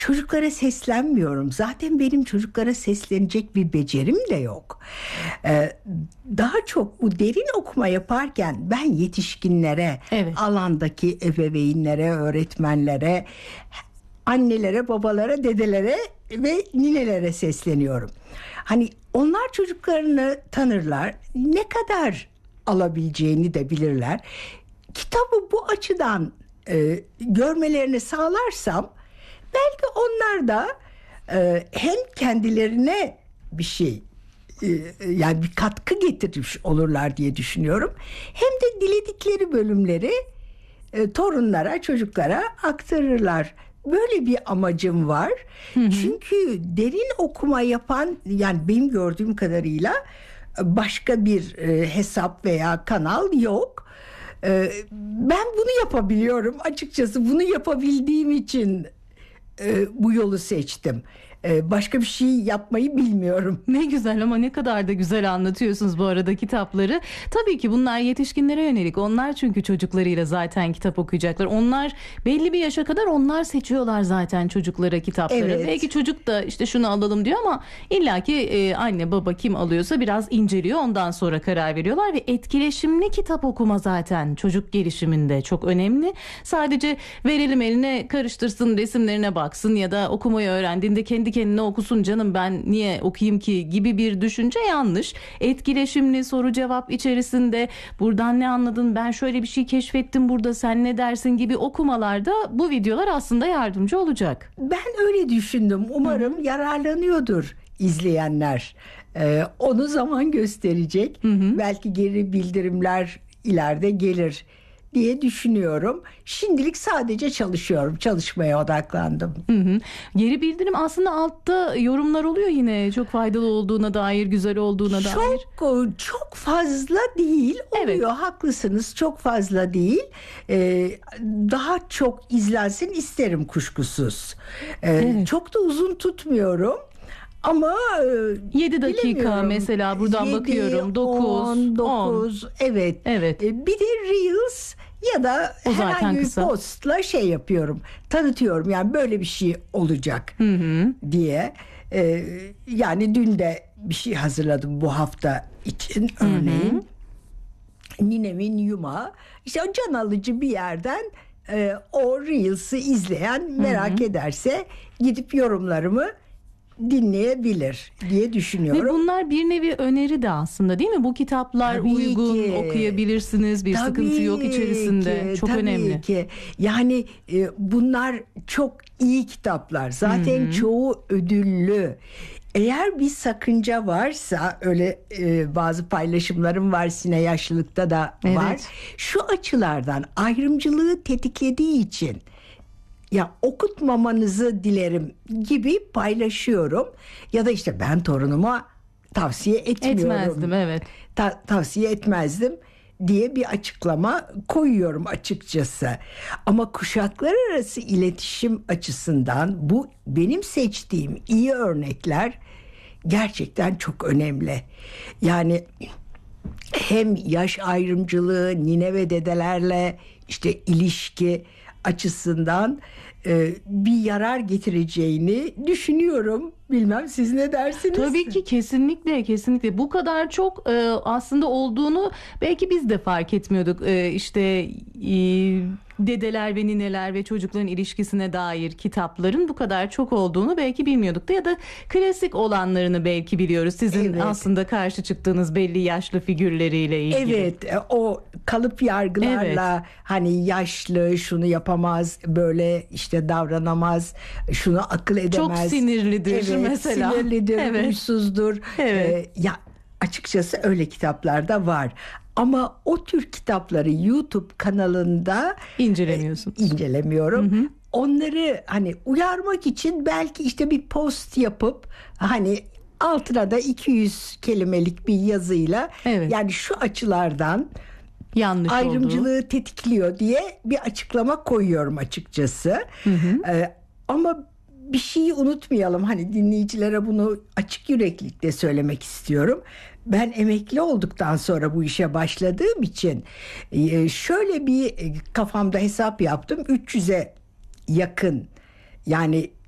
çocuklara seslenmiyorum. Zaten benim çocuklara seslenecek bir becerim de yok. Daha çok bu derin okuma yaparken ben yetişkinlere, Evet. alandaki ebeveynlere, öğretmenlere, annelere, babalara, dedelere ve ninelere sesleniyorum. Hani onlar çocuklarını tanırlar, ne kadar alabileceğini de bilirler. Kitabı bu açıdan görmelerini sağlarsam belki onlar da hem kendilerine bir şey yani bir katkı getirmiş olurlar diye düşünüyorum. Hem de diledikleri bölümleri torunlara, çocuklara aktarırlar. Böyle bir amacım var. Çünkü derin okuma yapan, yani benim gördüğüm kadarıyla başka bir hesap veya kanal yok. Ben bunu yapabiliyorum. Açıkçası bunu yapabildiğim için bu yolu seçtim. Başka bir şey yapmayı bilmiyorum. Ne güzel, ama ne kadar da güzel anlatıyorsunuz bu arada kitapları. Tabii ki bunlar yetişkinlere yönelik. Onlar çünkü çocuklarıyla zaten kitap okuyacaklar. Onlar belli bir yaşa kadar onlar seçiyorlar zaten çocuklara kitapları. Evet. Belki çocuk da işte şunu alalım diyor ama illaki anne baba kim alıyorsa biraz inceliyor. Ondan sonra karar veriyorlar ve etkileşimli kitap okuma zaten çocuk gelişiminde çok önemli. Sadece verelim eline, karıştırsın, resimlerine baksın ya da okumayı öğrendiğinde kendi kendine okusun, canım ben niye okuyayım ki gibi bir düşünce yanlış. Etkileşimli soru cevap içerisinde buradan ne anladın, ben şöyle bir şey keşfettim burada, sen ne dersin gibi okumalarda bu videolar aslında yardımcı olacak. Ben öyle düşündüm. Umarım yararlanıyordur izleyenler. Onu zaman gösterecek. Belki geri bildirimler ileride gelir diye düşünüyorum. Şimdilik sadece çalışıyorum. Çalışmaya odaklandım. Geri bildirim aslında altta yorumlar oluyor yine, çok faydalı olduğuna dair, güzel olduğuna dair. Çok fazla değil oluyor. Evet. Haklısınız, çok fazla değil. Daha çok izlensin isterim kuşkusuz. Evet. Çok da uzun tutmuyorum. Ama 7 dakika bilemiyorum. mesela buradan 7, bakıyorum 10, 9 evet. Evet. Bir de Reels ya da O zaten herhangi bir kısa. postla şey yapıyorum. Tanıtıyorum, yani böyle bir şey olacak diye. Yani dün de bir şey hazırladım bu hafta için, örneğin. Ninemin yumağı. İşte o can alıcı bir yerden o Reels'ı izleyen merak ederse gidip yorumlarımı dinleyebilir diye düşünüyorum. Ve bunlar bir nevi öneri de aslında, değil mi? Bu kitaplar Tabii uygun, ki. okuyabilirsiniz, bir sıkıntı yok içerisinde. Çok tabii önemli. ki. Yani bunlar çok iyi kitaplar. Zaten çoğu ödüllü. Eğer bir sakınca varsa, öyle bazı paylaşımlarım var, Sine Yaşlılık'ta da var. Evet. Şu açılardan ayrımcılığı tetiklediği için ya okutmamanızı dilerim gibi paylaşıyorum. Ya da işte ben torunuma tavsiye etmiyorum. Etmezdim, evet. Tavsiye etmezdim diye bir açıklama koyuyorum açıkçası. Ama kuşaklar arası iletişim açısından bu benim seçtiğim iyi örnekler gerçekten çok önemli. Yani hem yaş ayrımcılığı, nine ve dedelerle işte ilişki açısından bir yarar getireceğini düşünüyorum. Bilmem siz ne dersiniz? Tabii ki, kesinlikle bu kadar çok aslında olduğunu belki biz de fark etmiyorduk. İşte dedeler ve nineler ve çocukların ilişkisine dair kitapların bu kadar çok olduğunu belki bilmiyorduk da, ya da klasik olanlarını belki biliyoruz. Sizin aslında karşı çıktığınız belli yaşlı figürleriyle ilgili. Evet, o kalıp yargılarla hani yaşlı şunu yapamaz, böyle işte davranamaz, şunu akıl edemez. Çok sinirlidir mesela. Sinirlidir, huysuzdur. Ya açıkçası öyle kitaplar da var. Ama o tür kitapları YouTube kanalında incelemiyorum. Onları hani uyarmak için belki işte bir post yapıp hani altına da 200 kelimelik bir yazıyla yani şu açılardan yanlış ayrımcılığı tetikliyor diye bir açıklama koyuyorum açıkçası. Ama bir şeyi unutmayalım, hani dinleyicilere bunu açık yüreklilikle söylemek istiyorum. Ben emekli olduktan sonra bu işe başladığım için şöyle bir kafamda hesap yaptım. 300'e yakın, yani